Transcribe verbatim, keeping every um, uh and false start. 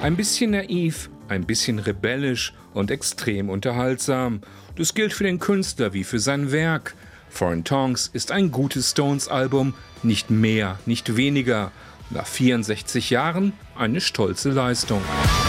Ein bisschen naiv, ein bisschen rebellisch und extrem unterhaltsam. Das gilt für den Künstler wie für sein Werk. Foreign Tongues ist ein gutes Stones-Album, nicht mehr, nicht weniger. Nach vierundsechzig Jahren eine stolze Leistung.